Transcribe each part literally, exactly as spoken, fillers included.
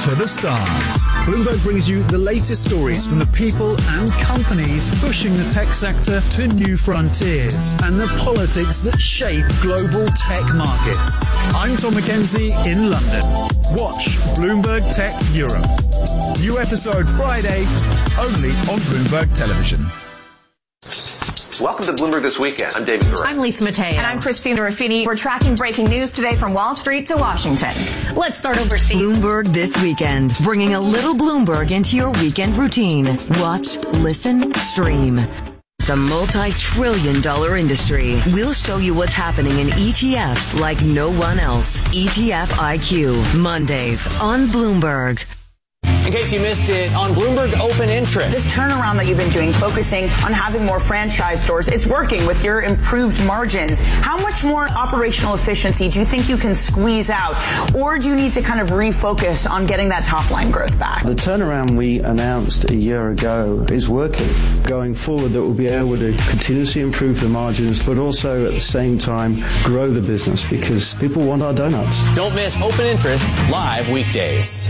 to the stars. Bloomberg brings you the latest stories from the people and companies pushing the tech sector to new frontiers and the politics that shape global tech markets. I'm Tom McKenzie in London. Watch Bloomberg Tech Europe. New episode Friday, only on Bloomberg Television. Welcome to Bloomberg This Weekend. I'm David Durrett. I'm Lisa Mateo. And I'm Christina Ruffini. We're tracking breaking news today from Wall Street to Washington. Let's start overseas. Bloomberg This Weekend, bringing a little Bloomberg into your weekend routine. Watch, listen, stream. It's a multi-trillion dollar industry. We'll show you what's happening in E T Fs like no one else. E T F I Q, Mondays on Bloomberg. In case you missed it, on Bloomberg Open Interest. This turnaround that you've been doing, focusing on having more franchise stores, it's working with your improved margins. How much more operational efficiency do you think you can squeeze out? Or do you need to kind of refocus on getting that top line growth back? The turnaround we announced a year ago is working. Going forward, that we'll be able to continuously improve the margins, but also at the same time grow the business because people want our donuts. Don't miss Open Interest live weekdays.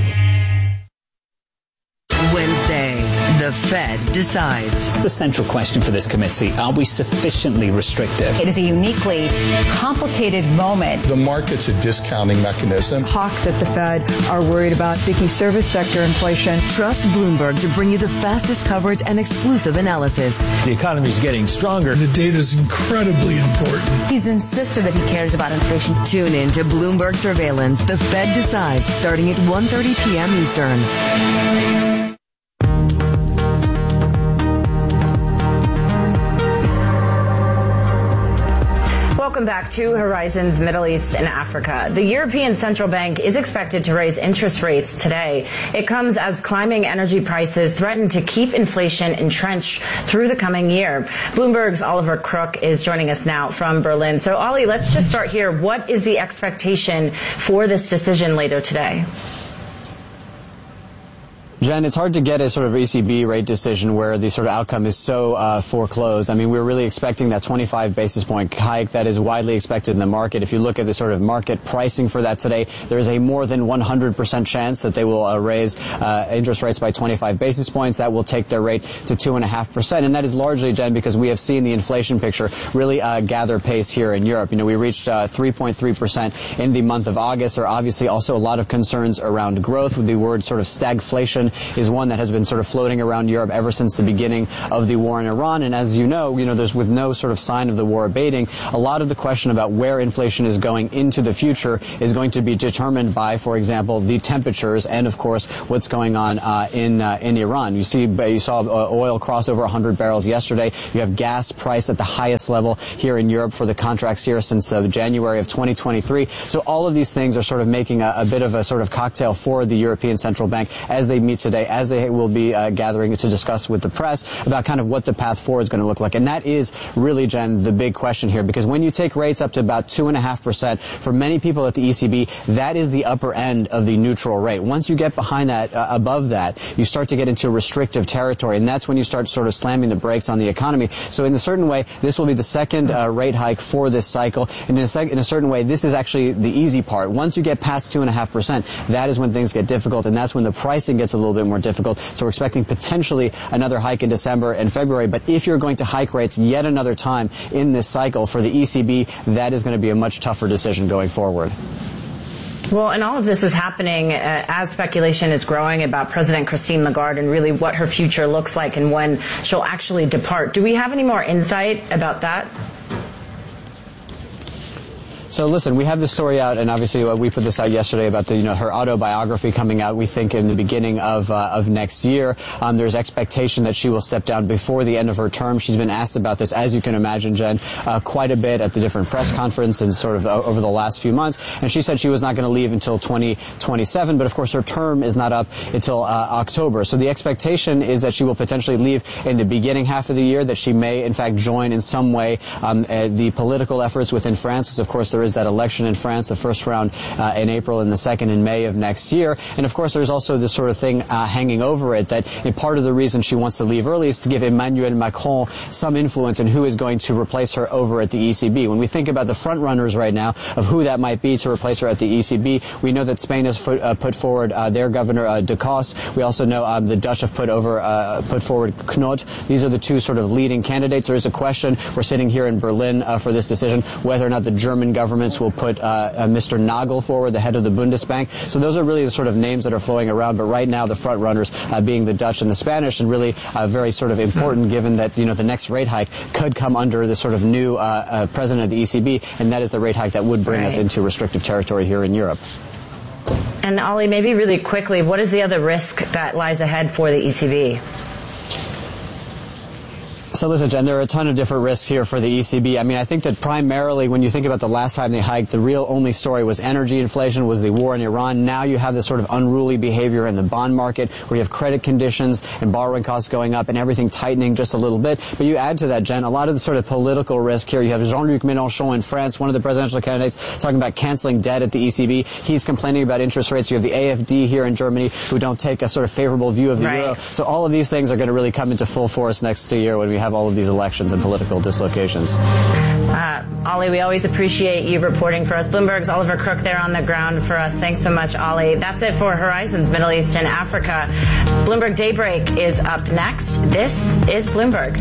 Wednesday, the Fed decides. The central question for this committee, are we sufficiently restrictive? It is a uniquely complicated moment. The market's a discounting mechanism. Hawks at the Fed are worried about sticky service sector inflation. Trust Bloomberg to bring you the fastest coverage and exclusive analysis. The economy is getting stronger. The data is incredibly important. He's insisted that he cares about inflation. Tune in to Bloomberg Surveillance. The Fed decides, starting at one thirty p.m. Eastern. Welcome back to Horizons Middle East and Africa. The European Central Bank is expected to raise interest rates today. It comes as climbing energy prices threaten to keep inflation entrenched through the coming year. Bloomberg's Oliver Crook is joining us now from Berlin. So, Ollie, let's just start here. What is the expectation for this decision later today? Jen, it's hard to get a sort of E C B rate decision where the sort of outcome is so uh, foreclosed. I mean, we were really expecting that twenty-five basis point hike that is widely expected in the market. If you look at the sort of market pricing for that today, there is a more than one hundred percent chance that they will uh, raise uh, interest rates by twenty-five basis points. That will take their rate to two point five percent. And that is largely, Jen, because we have seen the inflation picture really uh, gather pace here in Europe. You know, we reached uh, three point three percent in the month of August. There are obviously also a lot of concerns around growth. With the word sort of stagflation is one that has been sort of floating around Europe ever since the beginning of the war in Iran. And as you know, you know, there's with no sort of sign of the war abating, a lot of the question about where inflation is going into the future is going to be determined by, for example, the temperatures and, of course, what's going on uh, in uh, in Iran. You see, you saw uh, oil cross over one hundred barrels yesterday. You have gas price at the highest level here in Europe for the contracts here since uh, January of twenty twenty-three. So all of these things are sort of making a, a bit of a sort of cocktail for the European Central Bank as they meet today, as they will be uh, gathering to discuss with the press about kind of what the path forward is going to look like. And that is really, Jen, the big question here, because when you take rates up to about two and a half percent, for many people at the E C B, that is the upper end of the neutral rate. Once you get behind that, uh, above that, you start to get into restrictive territory, and that's when you start sort of slamming the brakes on the economy. So in a certain way, this will be the second uh, rate hike for this cycle. And in a, sec- in a certain way, this is actually the easy part. Once you get past two and a half percent, that is when things get difficult, and that's when the pricing gets a little bit more difficult. So we're expecting potentially another hike in December and February. But if you're going to hike rates yet another time in this cycle for the E C B, that is going to be a much tougher decision going forward. Well, and all of this is happening uh, as speculation is growing about President Christine Lagarde and really what her future looks like and when she'll actually depart. Do we have any more insight about that? So listen, we have this story out, and obviously uh, we put this out yesterday about the, you know, her autobiography coming out, we think, in the beginning of uh, of next year. Um, there's expectation that she will step down before the end of her term. She's been asked about this, as you can imagine, Jen, uh, quite a bit at the different press conferences and sort of uh, over the last few months. And she said she was not going to leave until twenty twenty-seven, but of course her term is not up until uh, October. So the expectation is that she will potentially leave in the beginning half of the year, that she may, in fact, join in some way um, uh, the political efforts within France, because of course there is that election in France, the first round uh, in April and the second in May of next year. And of course, there's also this sort of thing uh, hanging over it that you know, part of the reason she wants to leave early is to give Emmanuel Macron some influence in who is going to replace her over at the E C B. When we think about the front runners right now of who that might be to replace her at the E C B, we know that Spain has put, uh, put forward uh, their governor, uh, De Cos. We also know um, the Dutch have put over uh, put forward Knot. These are the two sort of leading candidates. There is a question. We're sitting here in Berlin uh, for this decision, whether or not the German governments will put uh, uh, Mister Nagel forward, the head of the Bundesbank. So those are really the sort of names that are flowing around. But right now, the front runners uh, being the Dutch and the Spanish, and really uh, very sort of important given that, you know, the next rate hike could come under the sort of new uh, uh, president of the E C B, and that is the rate hike that would bring right. us into restrictive territory here in Europe. And Ollie, maybe really quickly, what is the other risk that lies ahead for the E C B? So listen, Jen, there are a ton of different risks here for the E C B. I mean, I think that primarily when you think about the last time they hiked, the real only story was energy inflation, was the war in Iran. Now you have this sort of unruly behavior in the bond market where you have credit conditions and borrowing costs going up and everything tightening just a little bit. But you add to that, Jen, a lot of the sort of political risk here. You have Jean-Luc Mélenchon in France, one of the presidential candidates, talking about canceling debt at the E C B. He's complaining about interest rates. You have the A F D here in Germany who don't take a sort of favorable view of the right. euro. So all of these things are going to really come into full force next year when we have all of these elections and political dislocations. Uh, Ollie, we always appreciate you reporting for us. Bloomberg's Oliver Crook there on the ground for us. Thanks so much, Ollie. That's it for Horizons Middle East and Africa. Bloomberg Daybreak is up next. This is Bloomberg.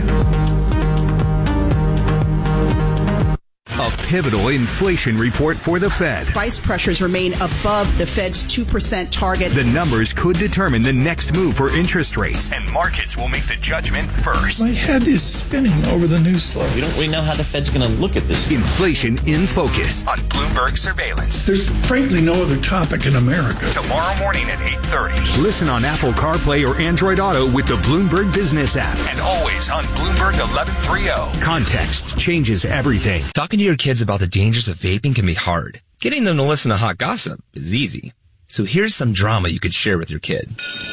A pivotal inflation report for the Fed. Price pressures remain above the Fed's two percent target. The numbers could determine the next move for interest rates, and markets will make the judgment first. My head is spinning over the news story. We don't really know how the Fed's going to look at this. Inflation in Focus on Bloomberg Surveillance. There's frankly no other topic in America. Tomorrow morning at eight thirty. Listen on Apple CarPlay or Android Auto with the Bloomberg Business app. And always on Bloomberg eleven thirty. Context changes everything. Talking to your kids about the dangers of vaping can be hard. Getting them to listen to hot gossip is easy. So here's some drama you could share with your kid.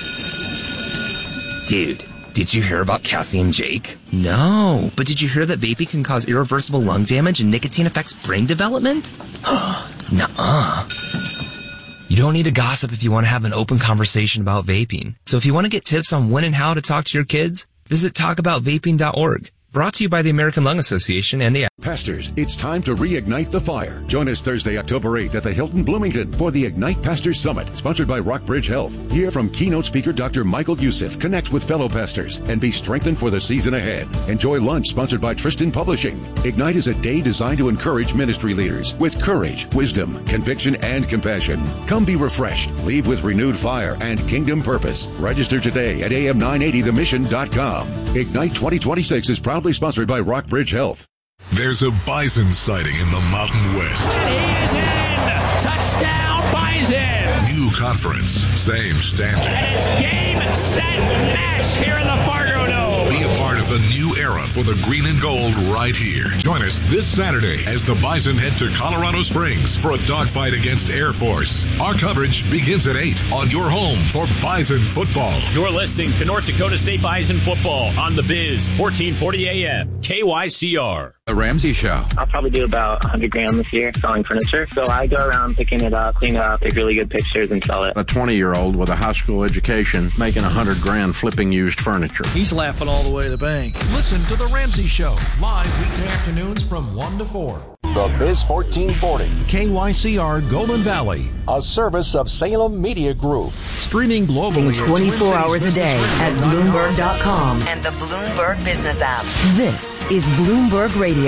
Dude, did you hear about Cassie and Jake? No, but did you hear that vaping can cause irreversible lung damage and nicotine affects brain development? Nuh-uh. You don't need to gossip if you want to have an open conversation about vaping. So if you want to get tips on when and how to talk to your kids, visit talk about vaping dot org. Brought to you by the American Lung Association and the... Pastors, it's time to reignite the fire. Join us Thursday, October eighth at the Hilton Bloomington for the Ignite Pastors Summit, sponsored by Rockbridge Health. Hear from keynote speaker Doctor Michael Youssef, connect with fellow pastors, and be strengthened for the season ahead. Enjoy lunch sponsored by Tristan Publishing. Ignite is a day designed to encourage ministry leaders with courage, wisdom, conviction, and compassion. Come be refreshed, leave with renewed fire and kingdom purpose. Register today at A M nine eighty the mission dot com. Ignite twenty twenty-six is proudly sponsored by Rockbridge Health. There's a bison sighting in the Mountain West. And he is in! Touchdown, Bison! New conference, same standard. And it's game, set, match here in the Fargo Dome. Be a part of the new era for the green and gold right here. Join us this Saturday as the Bison head to Colorado Springs for a dogfight against Air Force. Our coverage begins at eight on your home for Bison football. You're listening to North Dakota State Bison football on the Biz, fourteen forty A M, K Y C R. The Ramsey Show. I'll probably do about one hundred grand this year selling furniture. So I go around picking it up, clean it up, take really good pictures, and sell it. A twenty-year-old with a high school education making one hundred grand flipping used furniture. He's laughing all the way to the bank. Listen to The Ramsey Show, live weekday afternoons from one to four. The Biz fourteen forty. K Y C R Golden Valley. A service of Salem Media Group. Streaming globally twenty-four hours a day at Bloomberg dot com and the Bloomberg Business app. This is Bloomberg Radio.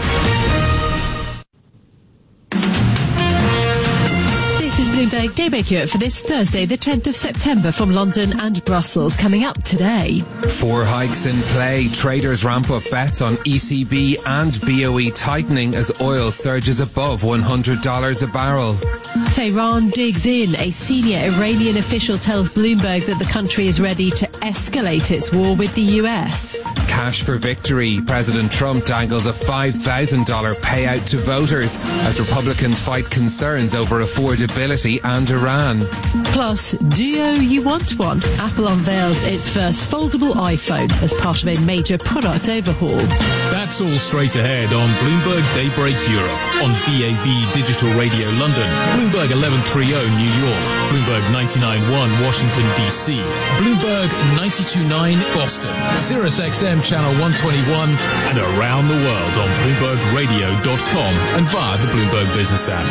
This is Bloomberg Daybreak Europe for this Thursday, the tenth of September, from London and Brussels. Coming up today. Four hikes in play. Traders ramp up bets on E C B and B O E tightening as oil surges above one hundred dollars a barrel. Tehran digs in. A senior Iranian official tells Bloomberg that the country is ready to escalate its war with the U S. Cash for victory. President Trump dangles a five thousand dollars payout to voters as Republicans fight concerns over affordability and Iran. Plus, do you want one? Apple unveils its first foldable iPhone as part of a major product overhaul. That That's all straight ahead on Bloomberg Daybreak Europe, on D A B Digital Radio London, Bloomberg eleven thirty New York, Bloomberg ninety-nine point one Washington D C, Bloomberg ninety-two point nine Boston, Sirius X M Channel one twenty-one, and around the world on Bloomberg Radio dot com and via the Bloomberg Business app.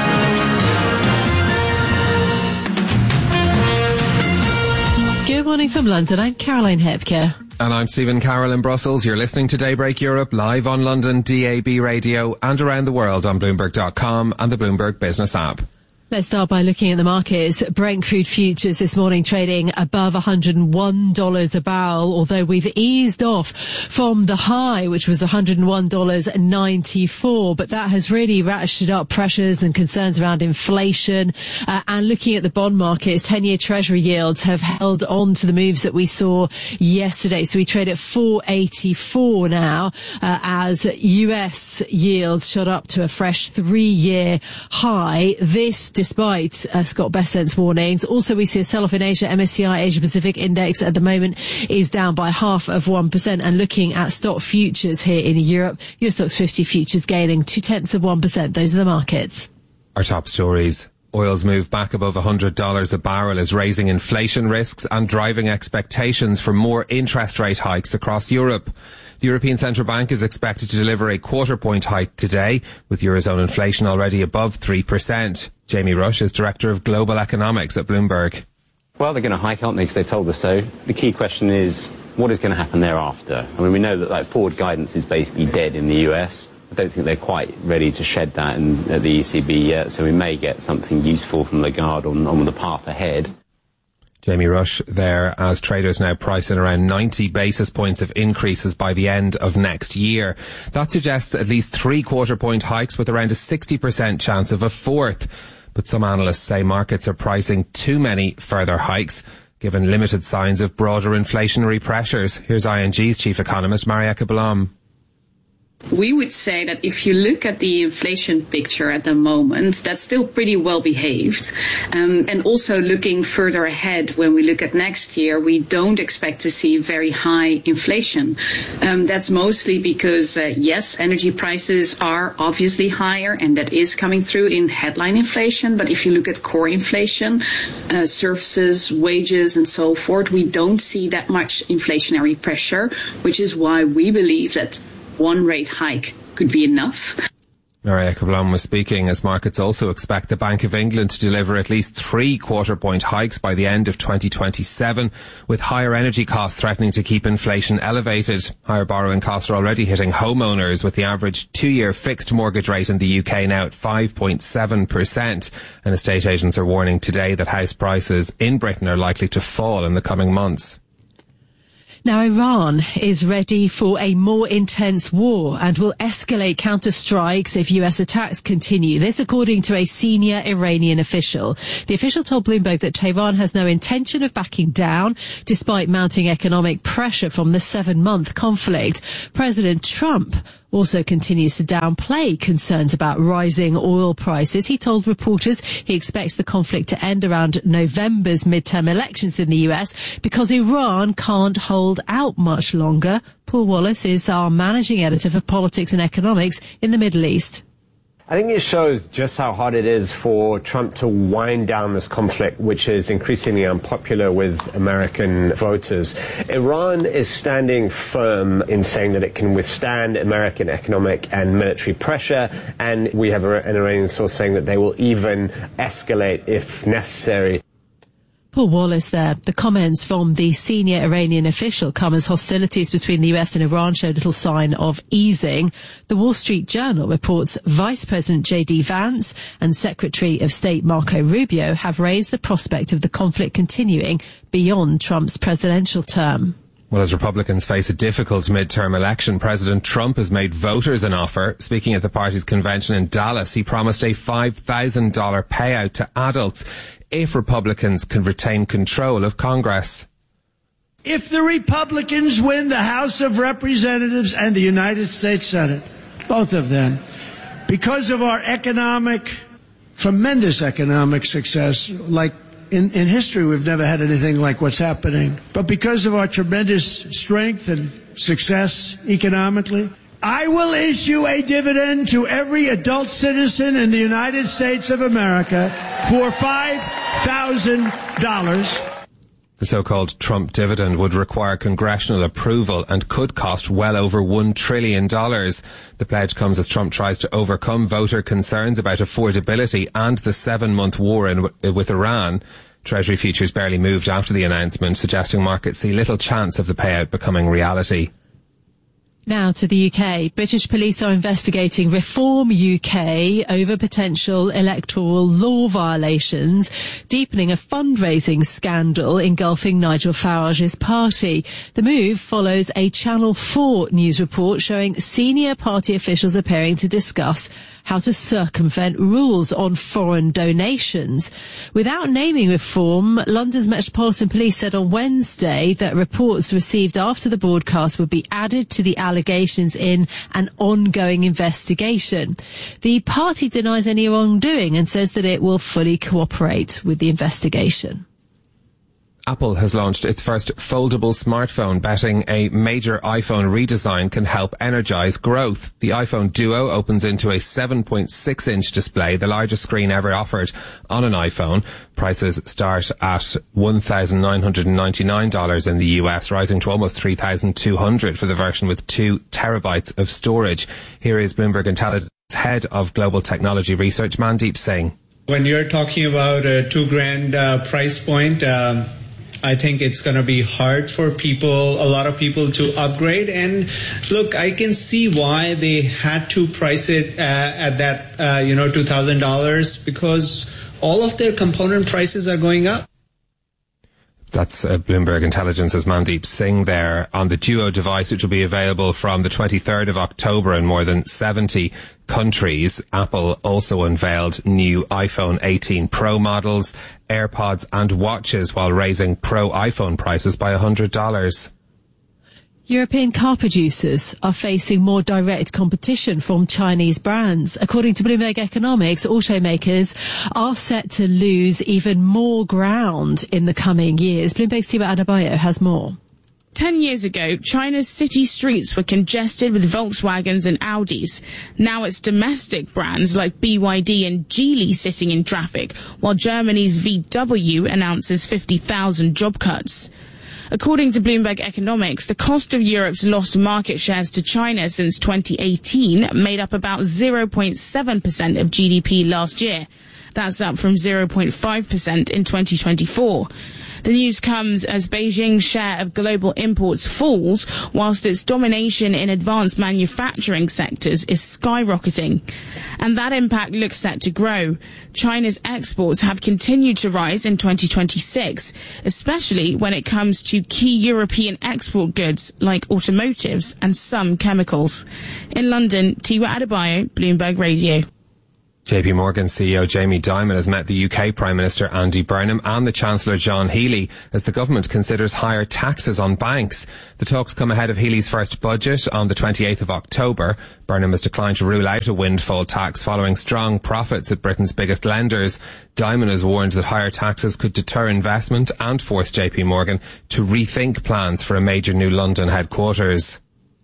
Good morning from London. I'm Caroline Hepker. And I'm Stephen Carroll in Brussels. You're listening to Daybreak Europe live on London D A B Radio and around the world on Bloomberg dot com and the Bloomberg Business app. Let's start by looking at the markets. Brent crude futures this morning trading above one hundred one dollars a barrel, although we've eased off from the high, which was one hundred one dollars and ninety-four. But that has really ratcheted up pressures and concerns around inflation. Uh, and looking at the bond markets, ten-year Treasury yields have held on to the moves that we saw yesterday. So we trade at four eighty-four now, uh, as U S yields shot up to a fresh three-year high. This despite uh, Scott Bessent's warnings. Also, we see a sell-off in Asia. M S C I Asia Pacific Index at the moment is down by half of one percent. And looking at stock futures here in Europe, U S Stocks fifty futures gaining two-tenths of one percent. Those are the markets. Our top stories. Oil's move back above one hundred dollars a barrel is raising inflation risks and driving expectations for more interest rate hikes across Europe. The European Central Bank is expected to deliver a quarter point hike today, with Eurozone inflation already above three percent. Jamie Rush is Director of Global Economics at Bloomberg. Well, they're going to hike, aren't they, because they've told us so. The key question is, what is going to happen thereafter? I mean, we know that like forward guidance is basically dead in the U S. I don't think they're quite ready to shed that in, at the E C B yet, so we may get something useful from Lagarde on, on the path ahead. Jamie Rush there, as traders now price in around ninety basis points of increases by the end of next year. That suggests at least three quarter point hikes with around a sixty percent chance of a fourth. But some analysts say markets are pricing too many further hikes, given limited signs of broader inflationary pressures. Here's I N G's chief economist, Marieke Blom. We would say that if you look at the inflation picture at the moment, that's still pretty well behaved. Um, and also looking further ahead, when we look at next year, we don't expect to see very high inflation. Um, that's mostly because, uh, yes, energy prices are obviously higher, and that is coming through in headline inflation. But if you look at core inflation, uh, services, wages, and so forth, we don't see that much inflationary pressure, which is why we believe that one rate hike could be enough. Marieke Blom was speaking as markets also expect the Bank of England to deliver at least three quarter point hikes by the end of twenty twenty-seven, with higher energy costs threatening to keep inflation elevated. Higher borrowing costs are already hitting homeowners, with the average two-year fixed mortgage rate in the U K now at five point seven percent. And estate agents are warning today that house prices in Britain are likely to fall in the coming months. Now, Iran is ready for a more intense war and will escalate counter-strikes if U S attacks continue. This according to a senior Iranian official. The official told Bloomberg that Tehran has no intention of backing down despite mounting economic pressure from the seven-month conflict. President Trump also continues to downplay concerns about rising oil prices. He told reporters he expects the conflict to end around November's midterm elections in the U S because Iran can't hold out much longer. Paul Wallace is our managing editor for politics and economics in the Middle East. I think it shows just how hard it is for Trump to wind down this conflict, which is increasingly unpopular with American voters. Iran is standing firm in saying that it can withstand American economic and military pressure, and we have an Iranian source saying that they will even escalate if necessary. Paul Wallace there. The comments from the senior Iranian official come as hostilities between the U S and Iran show little sign of easing. The Wall Street Journal reports Vice President J D Vance and Secretary of State Marco Rubio have raised the prospect of the conflict continuing beyond Trump's presidential term. Well, as Republicans face a difficult midterm election, President Trump has made voters an offer. Speaking at the party's convention in Dallas, he promised a five thousand dollars payout to adults if Republicans can retain control of Congress. If the Republicans win the House of Representatives and the United States Senate, both of them, because of our economic, tremendous economic success, like In, in history, we've never had anything like what's happening. But because of our tremendous strength and success economically, I will issue a dividend to every adult citizen in the United States of America for five thousand dollars. The so-called Trump dividend would require congressional approval and could cost well over one trillion dollars. The pledge comes as Trump tries to overcome voter concerns about affordability and the seven-month war in, with Iran. Treasury futures barely moved after the announcement, suggesting markets see little chance of the payout becoming reality. Now to the U K. British police are investigating Reform U K over potential electoral law violations, deepening a fundraising scandal engulfing Nigel Farage's party. The move follows a Channel four news report showing senior party officials appearing to discuss how to circumvent rules on foreign donations. Without naming Reform, London's Metropolitan Police said on Wednesday that reports received after the broadcast would be added to the allegations in an ongoing investigation. The party denies any wrongdoing and says that it will fully cooperate with the investigation. Apple has launched its first foldable smartphone, betting a major iPhone redesign can help energize growth. The iPhone Duo opens into a seven point six inch display, the largest screen ever offered on an iPhone. Prices start at one thousand nine hundred ninety-nine dollars in the U S, rising to almost three thousand two hundred dollars for the version with two terabytes of storage. Here is Bloomberg Intelligence Head of Global Technology Research, Mandeep Singh. When you're talking about a two grand uh, price point, um I think it's going to be hard for people, a lot of people to upgrade. And look, I can see why they had to price it uh, at that, uh, you know, two thousand dollars, because all of their component prices are going up. That's uh, Bloomberg Intelligence's Mandeep Singh there on the Duo device, which will be available from the twenty-third of October in more than seventy countries. Apple also unveiled new iPhone eighteen Pro models, AirPods and watches, while raising Pro iPhone prices by one hundred dollars. European car producers are facing more direct competition from Chinese brands. According to Bloomberg Economics, automakers are set to lose even more ground in the coming years. Bloomberg's Tiwa Adebayo has more. Ten years ago, China's city streets were congested with Volkswagens and Audis. Now it's domestic brands like B Y D and Geely sitting in traffic, while Germany's V W announces fifty thousand job cuts. According to Bloomberg Economics, the cost of Europe's lost market shares to China since twenty eighteen made up about zero point seven percent of G D P last year. That's up from zero point five percent in twenty twenty-four. The news comes as Beijing's share of global imports falls, whilst its domination in advanced manufacturing sectors is skyrocketing. And that impact looks set to grow. China's exports have continued to rise in twenty twenty-six, especially when it comes to key European export goods like automotives and some chemicals. In London, Tiwa Adebayo, Bloomberg Radio. J P Morgan C E O Jamie Dimon has met the U K Prime Minister Andy Burnham and the Chancellor John Healey as the government considers higher taxes on banks. The talks come ahead of Healey's first budget on the twenty-eighth of October. Burnham has declined to rule out a windfall tax following strong profits at Britain's biggest lenders. Dimon has warned that higher taxes could deter investment and force J P Morgan to rethink plans for a major new London headquarters.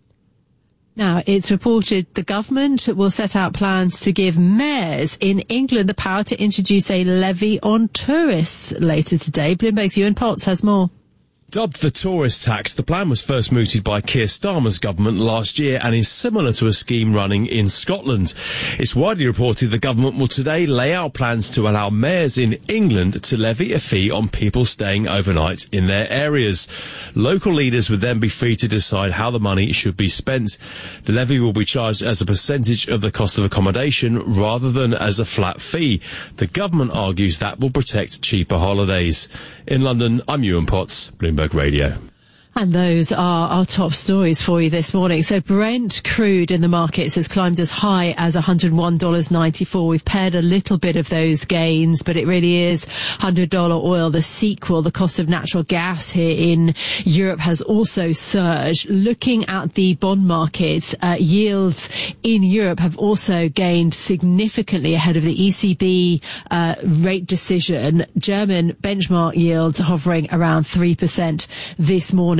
Now, it's reported the government will set out plans to give mayors in England the power to introduce a levy on tourists later today. Bloomberg's Ewan Potts has more. Dubbed the tourist tax, the plan was first mooted by Keir Starmer's government last year and is similar to a scheme running in Scotland. It's widely reported the government will today lay out plans to allow mayors in England to levy a fee on people staying overnight in their areas. Local leaders would then be free to decide how the money should be spent. The levy will be charged as a percentage of the cost of accommodation rather than as a flat fee. The government argues that will protect cheaper holidays. In London, I'm Ewan Potts, Bloomberg Radio. And those are our top stories for you this morning. So Brent crude in the markets has climbed as high as one hundred one dollars ninety-four. We've paired a little bit of those gains, but it really is one hundred dollars oil, the sequel. The cost of natural gas here in Europe has also surged. Looking at the bond markets, uh, yields in Europe have also gained significantly ahead of the E C B uh, rate decision. German benchmark yields hovering around three percent this morning.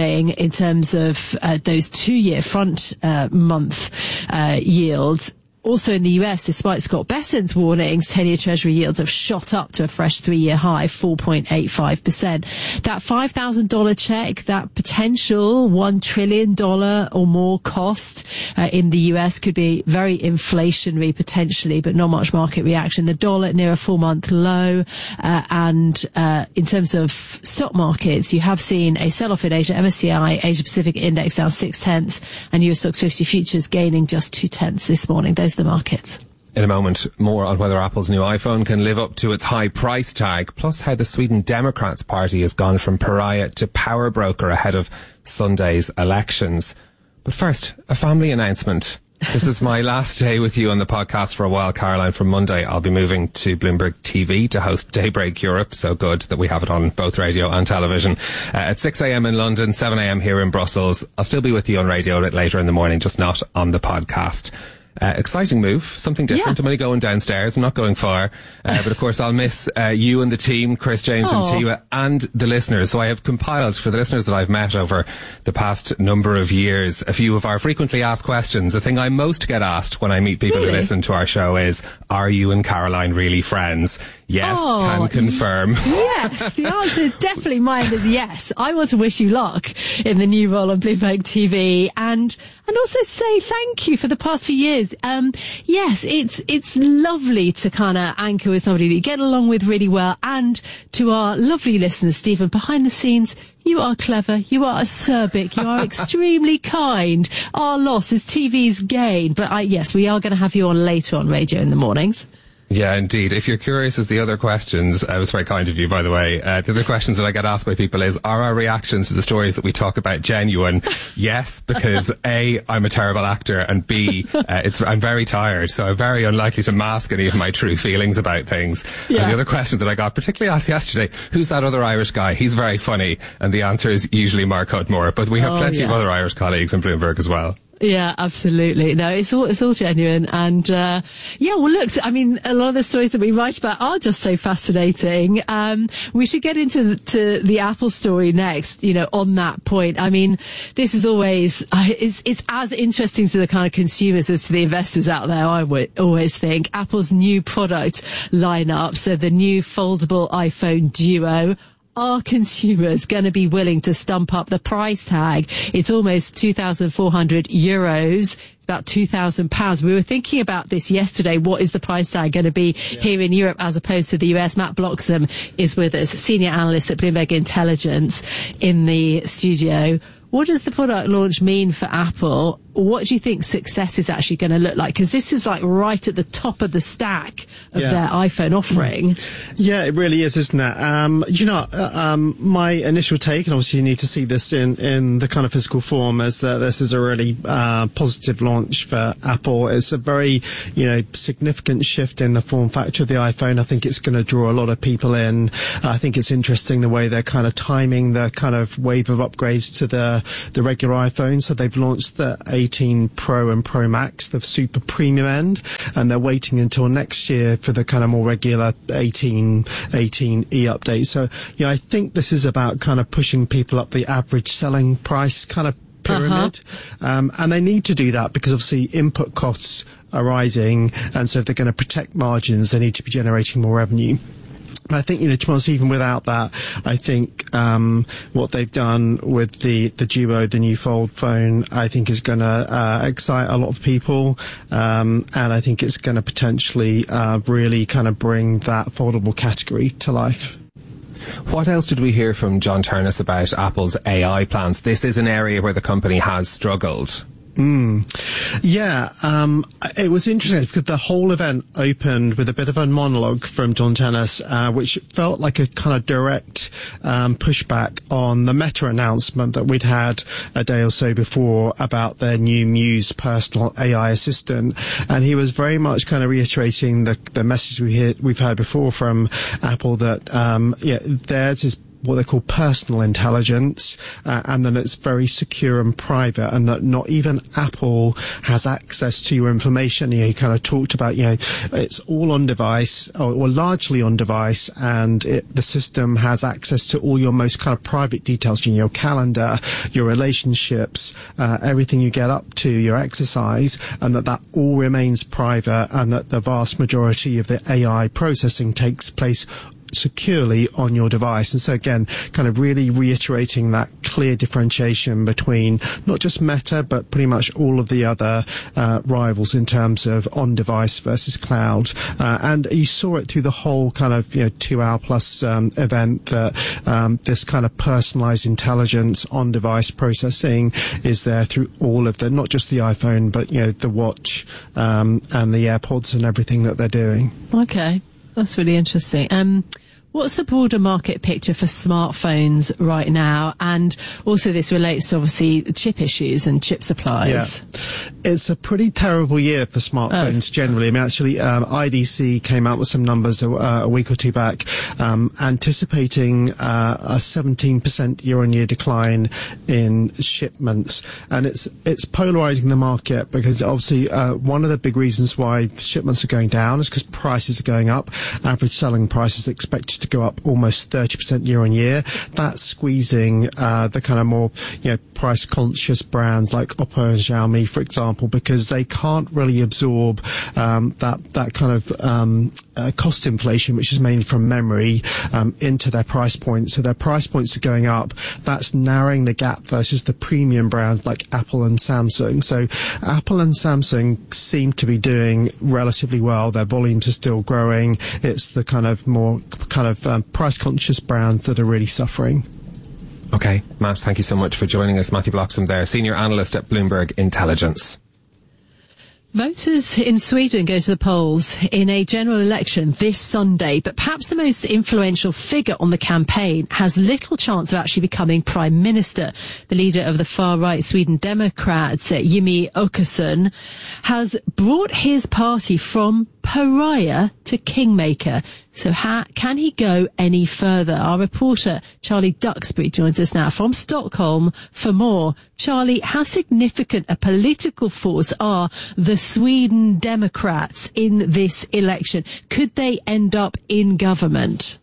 warning in terms of uh, those two-year front uh, month uh, yields. Also in the U S, despite Scott Bessent's warnings, ten-year Treasury yields have shot up to a fresh three-year high, four point eight five percent. That five thousand dollars check, that potential one trillion dollars or more cost uh, in the U S could be very inflationary potentially, but not much market reaction. The dollar near a four-month low. Uh, and uh, in terms of stock markets, you have seen a sell-off in Asia. M S C I Asia Pacific Index down six-tenths and U S Stocks fifty futures gaining just two-tenths this morning. Those the markets. In a moment, more on whether Apple's new iPhone can live up to its high price tag, plus how the Sweden Democrats party has gone from pariah to power broker ahead of Sunday's elections. But first, a family announcement. This is my last day with you on the podcast for a while, Caroline. From Monday, I'll be moving to Bloomberg T V to host Daybreak Europe. So good that we have it on both radio and television. Uh, at six a.m. in London, seven a.m. here in Brussels. I'll still be with you on radio a bit later in the morning, just not on the podcast. Uh, exciting move, something different. Yeah. I'm only going downstairs, I'm not going far. Uh, but of course I'll miss uh, you and the team, Chris, James Aww. and Tia, and the listeners. So I have compiled for the listeners that I've met over the past number of years a few of our frequently asked questions. The thing I most get asked when I meet people really? who listen to our show is, are you and Caroline really friends? Yes, oh, can confirm. Yes, the answer definitely mine is yes. I want to wish you luck in the new role on Bloomberg T V and and also say thank you for the past few years. Um, yes, it's it's lovely to kind of anchor with somebody that you get along with really well, and to our lovely listeners, Stephen, behind the scenes, you are clever, you are acerbic, you are extremely kind. Our loss is T V's gain, but I, yes, we are going to have you on later on radio in the mornings. Yeah, indeed. If you're curious as the other questions, uh, it was very kind of you, by the way. Uh, the other questions that I get asked by people is, are our reactions to the stories that we talk about genuine? Yes, because A, I'm a terrible actor, and B, uh, it's, I'm very tired, so I'm very unlikely to mask any of my true feelings about things. Yeah. And the other question that I got, particularly asked yesterday, who's that other Irish guy? He's very funny. And the answer is usually Mark Hudmore, but we have oh, plenty yes. of other Irish colleagues in Bloomberg as well. Yeah, absolutely. No, it's all, it's all genuine. And, uh, yeah, well, look, I mean, a lot of the stories that we write about are just so fascinating. Um, we should get into the, to the Apple story next, you know, on that point. I mean, this is always, uh, it's, it's as interesting to the kind of consumers as to the investors out there, I would always think. Apple's new product lineup. So the new foldable iPhone Duo. Are consumers going to be willing to stump up the price tag? It's almost two thousand four hundred euros. It's about two thousand pounds. We were thinking about this yesterday. What is the price tag going to be yeah. here in Europe as opposed to the U S? Matt Bloxham is with us, senior analyst at Bloomberg Intelligence in the studio. What does the product launch mean for Apple? What do you think success is actually going to look like? Because this is like right at the top of the stack of yeah. their iPhone offering. Yeah, it really is, isn't it? Um, you know, uh, um, my initial take, and obviously you need to see this in, in the kind of physical form, is that this is a really uh, positive launch for Apple. It's a very, you know, significant shift in the form factor of the iPhone. I think it's going to draw a lot of people in. Uh, I think it's interesting the way they're kind of timing the kind of wave of upgrades to the the regular iPhone. So they've launched the eighteen Pro and Pro Max, the super premium end, and they're waiting until next year for the kind of more regular eighteen, eighteen E update. So, you know, I think this is about kind of pushing people up the average selling price kind of pyramid. Uh-huh. Um, and they need to do that because obviously input costs are rising, and so if they're going to protect margins, they need to be generating more revenue. I think, you know, to be honest, even without that, I think um, what they've done with the, the Duo, the new fold phone, I think is going to uh, excite a lot of people. Um, and I think it's going to potentially uh, really kind of bring that foldable category to life. What else did we hear from John Turnus about Apple's A I plans? This is an area where the company has struggled. Mm. Yeah, um, it was interesting because the whole event opened with a bit of a monologue from John Turnus, uh, which felt like a kind of direct um, pushback on the Meta announcement that we'd had a day or so before about their new Muse personal A I assistant. And he was very much kind of reiterating the, the message we hear, we've heard before from Apple that um, yeah, theirs is what they call personal intelligence, uh, and then it's very secure and private, and that not even Apple has access to your information. You know, you kind of talked about, you know, it's all on device, or, or largely on device, and it, the system has access to all your most kind of private details, you know, your calendar, your relationships, uh, everything you get up to, your exercise, and that that all remains private, and that the vast majority of the A I processing takes place securely on your device. And so again, kind of really reiterating that clear differentiation between not just Meta, but pretty much all of the other uh, rivals in terms of on-device versus cloud. Uh, and you saw it through the whole kind of, you know, two-hour plus um, event, that um, this kind of personalized intelligence on-device processing is there through all of the, not just the iPhone, but, you know, the watch um, and the AirPods and everything that they're doing. Okay, that's really interesting. Um, What's the broader market picture for smartphones right now? And also this relates to obviously chip issues and chip supplies. Yeah. It's a pretty terrible year for smartphones oh. generally. I mean, actually, um, I D C came out with some numbers a, uh, a week or two back, um, anticipating uh, a seventeen percent year-on-year decline in shipments. And it's it's polarizing the market, because obviously uh, one of the big reasons why shipments are going down is because prices are going up. Average selling price is expected to go up almost thirty percent year on year. That's squeezing uh, the kind of more, you know, price conscious brands like Oppo and Xiaomi, for example, because they can't really absorb um, that that kind of um, uh, cost inflation, which is mainly from memory, um, into their price points. So their price points are going up. That's narrowing the gap versus the premium brands like Apple and Samsung. So Apple and Samsung seem to be doing relatively well. Their volumes are still growing. It's the kind of more kind of um, price conscious brands that are really suffering. Okay, Matt, thank you so much for joining us. Matthew Bloxham there, Senior Analyst at Bloomberg Intelligence. Voters in Sweden go to the polls in a general election this Sunday, but perhaps the most influential figure on the campaign has little chance of actually becoming Prime Minister. The leader of the far-right Sweden Democrats, Jimmie Åkesson, has brought his party from pariah to kingmaker. So how can he go any further? Our reporter Charlie Duxbury joins us now from Stockholm for more. Charlie, how significant a political force are the Sweden Democrats in this election? Could they end up in government?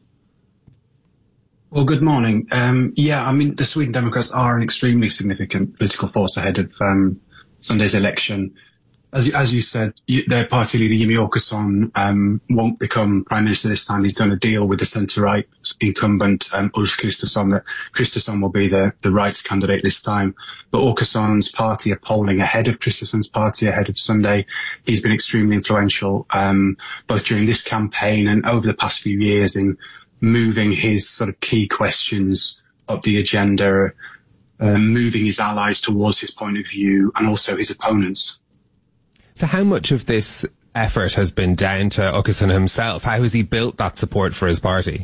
Well, good morning. Um, yeah, I mean, the Sweden Democrats are an extremely significant political force ahead of um, Sunday's election. As you, as you said, you, their party leader, Jimmie Åkesson, um, won't become Prime Minister this time. He's done a deal with the centre-right incumbent, um, Ulf Kristersson, that Kristersson will be the, the Right's candidate this time. But Åkesson's party are polling ahead of Kristersson's party ahead of Sunday. He's been extremely influential, um, both during this campaign and over the past few years in moving his sort of key questions up the agenda, uh, moving his allies towards his point of view and also his opponents. So how much of this effort has been down to Åkesson himself? How has he built that support for his party?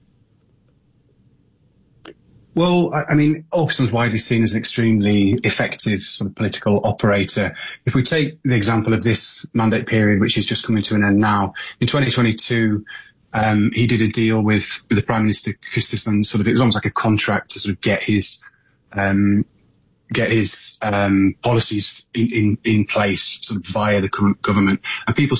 Well, I, I mean, Åkesson's widely seen as an extremely effective sort of political operator. If we take the example of this mandate period, which is just coming to an end now, in twenty twenty-two, um, he did a deal with, with the Prime Minister Kristersson, sort of, it was almost like a contract to sort of get his, um, get his um, policies in, in, in place sort of via the current government. And people